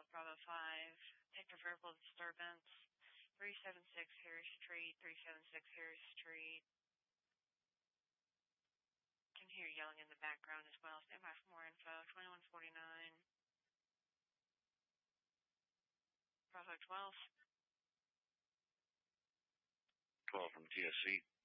Bravo 5. Detective verbal disturbance. 376 Harris Street, 376 Harris Street. Can hear yelling in the background as well. Stand by for more info. 2149. Bravo 12. 12 from TSC.